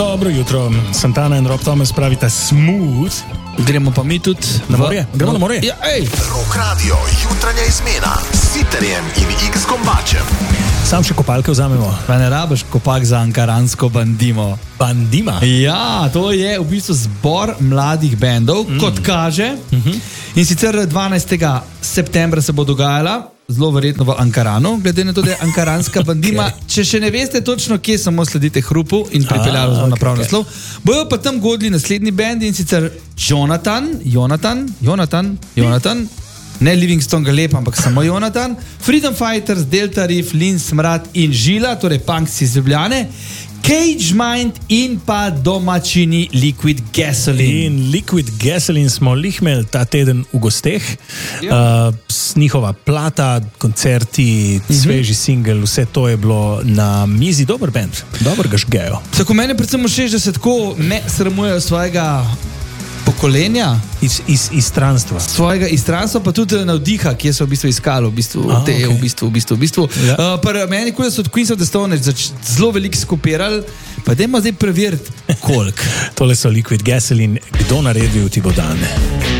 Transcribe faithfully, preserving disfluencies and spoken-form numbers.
Dobro jutro, Santana in Rob Thomas pravita smooth. Gremo pa mi tudi na morje. Gremo na morje. Ja, ej. Rock Radio, jutranja izmena s Siterjem in X Kombačem. Sam še kopalke vzamemo. Pa ne rabiš kopak za ankaransko bandimo. Bandima? Ja, to je v bistvu zbor mladih bendov, mm. kot kaže. Mm-hmm. In sicer dvanajstega septembra se bo dogajala, zelo verjetno v Ankaranu, glede na to, da je ankaranska bandima. Okay. Če še ne veste točno, kje, samo sledite hrupu in pripeljali smo okay, na prav okay. naslov. Bojo pa tam godili naslednji bendi in sicer Jonathan, Jonathan, Jonathan, Jonathan, ne Livingstone Galep, ampak samo Jonathan, Freedom Fighters, Delta Riff, Lin Smrad in Žila, torej punks iz Ljubljane, Cage Mind in pa domačini Liquid Gasoline. In Liquid Gasoline smo lih imeli ta teden v gosteh. Ja. Uh, njihova plata, koncerti, mm-hmm. sveži singel, vse to je bilo na mizi. Dober band, dober ga žgejo. Tako mene predvsem všeč, da se tako me sramujejo svojega pokolenja, iz, iz, iz stranstva. Svojega izstranstva, pa tudi navdiha, kje so v bistvu iskali, v bistvu, ah, te, okay. v bistvu, v bistvu, v bistvu. Ja. Uh, pa meni, ko so od Queens of the Stone Age zelo veliko skopirali, pa dajmo zdaj preveriti, koliko. Tole so Liquid Gasoline, kdo naredil ti bo dan?